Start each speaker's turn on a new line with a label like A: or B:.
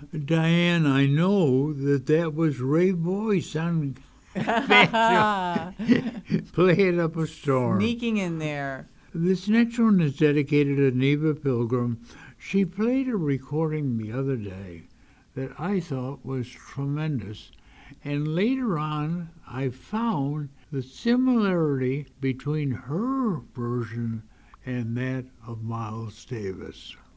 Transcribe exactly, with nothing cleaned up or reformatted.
A: Diane, I know that that was Ray Boyce on Play It Up a Storm.
B: Sneaking in there.
A: This next one is dedicated to Neva Pilgrim. She played a recording the other day that I thought was tremendous, and later on I found the similarity between her version and that of Miles Davis.